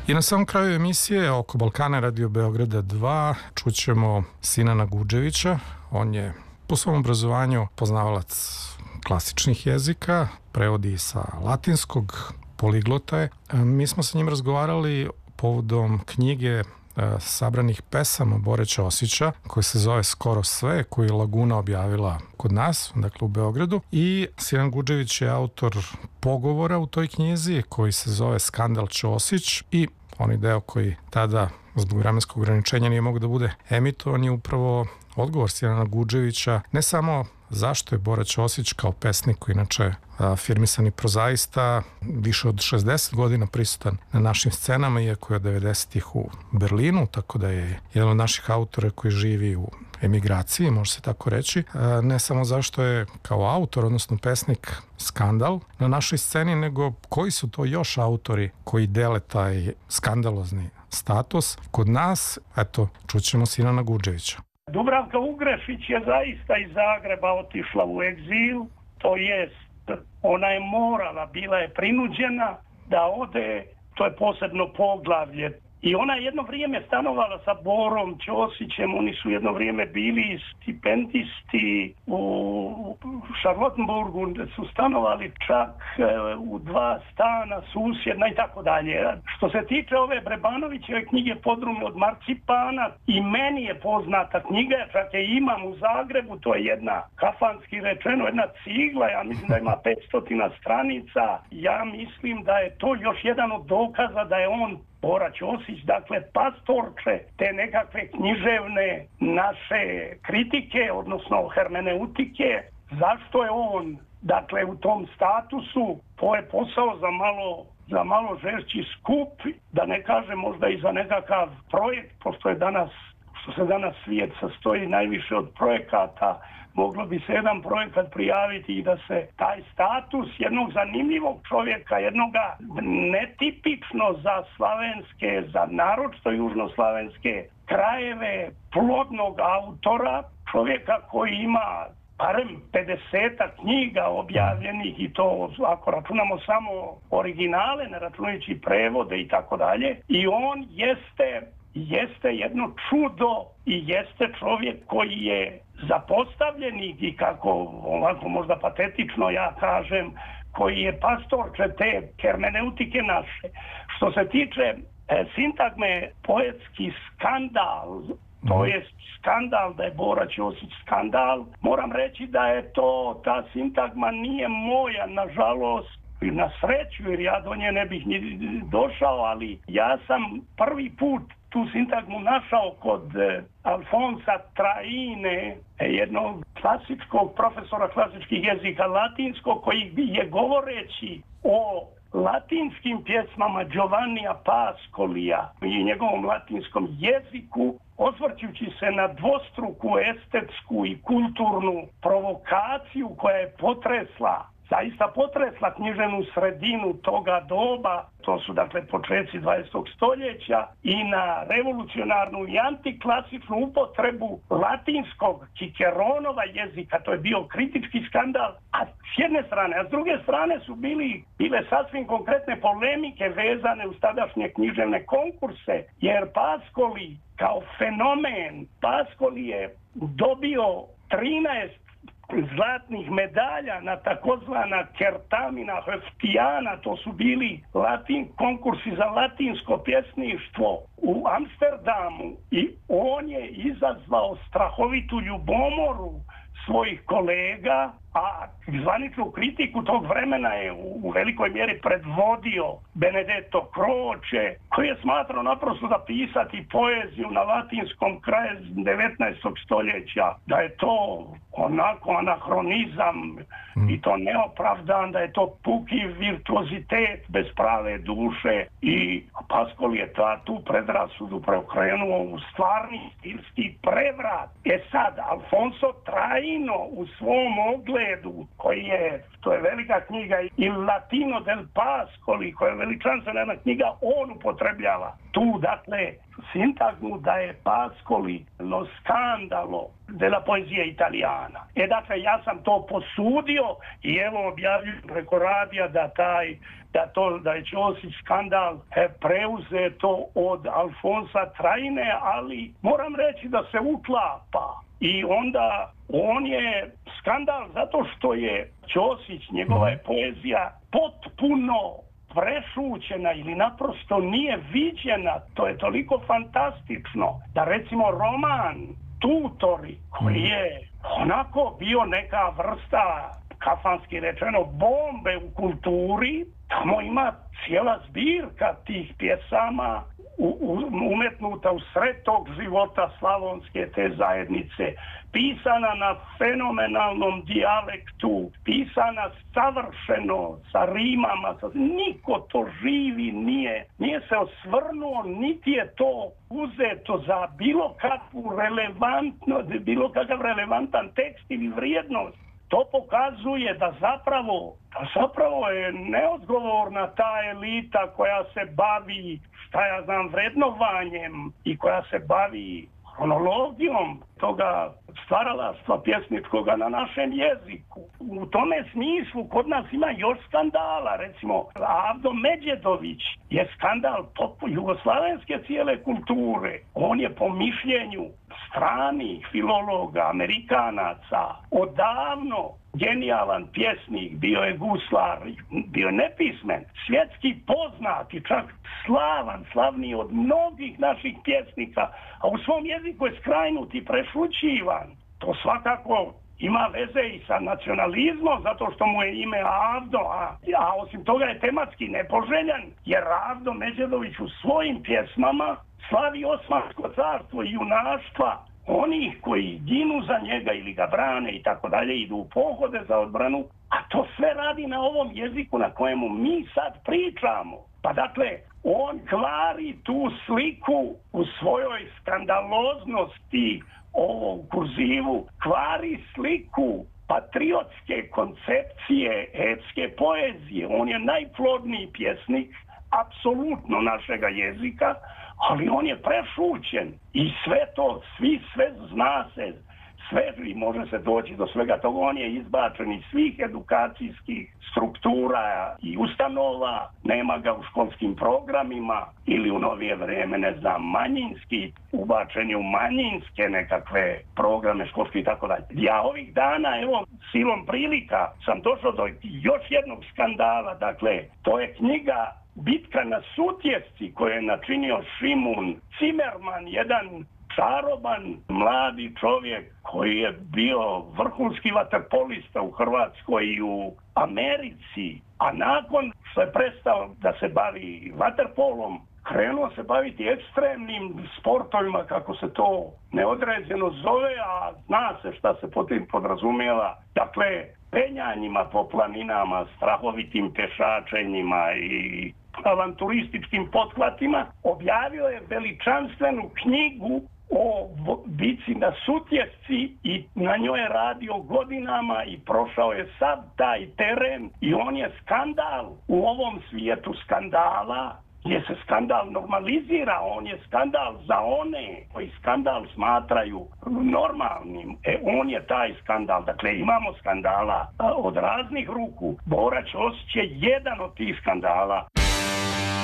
I na samom kraju emisije Oko Balkana Radio Beograda 2 čućemo Sinana Gudževića. On je po svom obrazovanju poznavalac klasičnih jezika, prevodi sa latinskog, poliglota je. Mi smo sa njim razgovarali povodom knjige sabranih pesama Bore Ćosića koja se zove Skoro sve, koju je Laguna objavila kod nas, dakle u Beogradu, i Sinan Gudžević je autor pogovora u toj knjizi koji se zove Skandal Ćosić, i onaj deo koji tada zbog vremenskog ograničenja nije mogu da bude emitovan je upravo odgovor Sinana Gudževića, ne samo zašto je Bora Ćosić kao pesnik koji inače afirmisani prozaista više od 60 godina prisutan na našim scenama, iako je od 90-ih u Berlinu, tako da je jedan od naših autora koji živi u emigraciji, može se tako reći. Ne samo zašto je kao autor, odnosno pesnik, skandal na našoj sceni, nego koji su to još autori koji dele taj skandalozni status kod nas. Eto, čućemo Sinana Gudževića. Dubravka Ugrešić je zaista iz Zagreba otišla u egzil, to jest ona je morala, bila je prinuđena da ode, to je posebno poglavlje. I ona je jedno vrijeme stanovala sa Borom Ćosićem, oni su jedno vrijeme bili stipendisti u Charlottenburgu, su stanovali čak u 2 stana susjedna i tako dalje. Što se tiče ove Brebanovićeve knjige Podrumi od marcipana, i meni je poznata knjiga, čak je imam u Zagrebu, to je jedna, kafanski rečeno, jedna cigla, ja mislim da ima 500 stranica. Ja mislim da je to još jedan od dokaza da je on, Bora Ćosić, dakle pastorče te nekakve književne naše kritike, odnosno hermeneutike. Zašto je on, dakle, u tom statusu? To je posao za malo žešći skup, da ne kažem možda i za nekakav projekt, pošto se danas svijet sastoji najviše od projekata. Moglo bi se jedan projekat prijaviti i da se taj status jednog zanimljivog čovjeka, jednoga netipično za slavenske, za naročito južnoslavenske krajeve, plodnog autora, čovjeka koji ima barem 50 knjiga objavljenih, i to ako računamo samo originale, ne računajući prevode i tako dalje. I on jeste jedno čudo i jeste čovjek koji je zapostavljeni i, kako ovako možda patetično ja kažem, koji je pastorče te hermeneutike naše. Što se tiče sintagme poetski skandal, to je skandal, da je Bora Ćosić skandal, moram reći da je to, ta sintagma nije moja, nažalost, i na sreću, jer ja do nje ne bih ni došao, ali ja sam prvi put tu sintagmu našao kod Alfonsa Traine, jednog klasičkog profesora klasičkih jezika latinskog, koji je govoreći o latinskim pjesmama Giovannija Pascolija i njegovom latinskom jeziku, osvrćući se na dvostruku estetsku i kulturnu provokaciju koja je zaista potresla književnu sredinu toga doba, to su dakle početci 20. stoljeća, i na revolucionarnu i antiklasičnu upotrebu latinskog Ciceronova jezika. To je bio kritički skandal, a s jedne strane, a s druge strane su bile sasvim konkretne polemike vezane uz tadašnje književne konkurse, jer Pascoli kao fenomen, Pascoli je dobio 13 zlatnih medalja na takozvana Kertamina Höftijana, to su bili konkursi za latinsko pjesništvo u Amsterdamu, i on je izazvao strahovitu ljubomoru svojih kolega, a zvaničnu kritiku tog vremena je u velikoj mjeri predvodio Benedetto Croce, koji je smatrao naprosto da pisati poeziju na latinskom kraje 19. stoljeća, da je to onako anahronizam i to neopravdan, da je to puki virtuozitet bez prave duše, i Pascoli je tu predrasudu preokrenuo u stvarni stilski prevrat. Sad, Alfonso Traino u svom ogledu pogledu, to je velika knjiga, i Latino del Pascoli, koja je veličanstvena knjiga, on upotrebljava tu, dakle, sintagmu da je Pascoli lo scandalo della poezija italijana. Dakle, ja sam to posudio i evo objavljujem preko radija da je Ćosić skandal preuzeto od Alfonsa Trajine, ali moram reći da se uklapa. I onda on je skandal zato što je Ćosić, njegova je poezija potpuno prešućena ili naprosto nije viđena. To je toliko fantastično da recimo roman Tutori, koji je onako bio neka vrsta, kafanski rečeno, bombe u kulturi, tamo ima cijela zbirka tih pjesama umetnuta u sred tog života slavonske te zajednice, pisana na fenomenalnom dijalektu, pisana savršeno, sa rimama, niko to živi nije se osvrnuo, niti je to uzeto za bilo kakav relevantan tekst ili vrijednost. To pokazuje da zapravo je neodgovorna ta elita koja se bavi, vrednovanjem i koja se bavi kronologijom toga stvaralaštva pjesničkoga na našem jeziku. U tome smislu kod nas ima još skandala. Recimo, Avdo Međedović je skandal jugoslavenske cijele kulture. On je po mišljenju stranih filologa, Amerikanaca, odavno genijalan pjesnik, bio je guslar, bio je nepismen, svjetski poznat i čak slavniji od mnogih naših pjesnika, a u svom jeziku je skrajnut i prešućivan. To svakako ima veze i sa nacionalizmom, zato što mu je ime Avdo, a osim toga je tematski nepoželjan, jer Avdo Međedović u svojim pjesmama slavi Osmansko carstvo i junaštva onih koji ginu za njega ili ga brane i tako dalje, idu u pohode za odbranu, a to sve radi na ovom jeziku na kojemu mi sad pričamo. Pa dakle, on kvari tu sliku u svojoj skandaloznosti, ovom kurzivu, kvari sliku patriotske koncepcije epske poezije. On je najplodniji pjesnik apsolutno našega jezika, ali on je prešućen i sve zna se, i može se doći do svega toga. On je izbačen iz svih edukacijskih struktura i ustanova, nema ga u školskim programima ili u novije vrijeme, manjinski, ubačen je u manjinske nekakve programe školske i tako dalje. Ja ovih dana, evo, silom prilika sam došao do još jednog skandala, dakle, to je knjiga Bitka na Sutjesci koju je načinio Šimun Cimerman, jedan čaroban mladi čovjek koji je bio vrhunski vaterpolista u Hrvatskoj i u Americi, a nakon što je prestao da se bavi vaterpolom, krenuo se baviti ekstremnim sportovima, kako se to neodređeno zove, a zna se šta se pod tim podrazumijeva. Dakle, penjanjima po planinama, strahovitim pješačenjima i avanturističkim pothvatima. Objavio je veličanstvenu knjigu o bici na Sutjesci i na njoj je radio godinama i prošao je sav taj teren i on je skandal u ovom svijetu skandala, gdje se skandal normalizira. On je skandal za one koji skandal smatraju normalnim. On je taj skandal. Dakle, imamo skandala od raznih ruku. Bora Ćosić je jedan od tih skandala.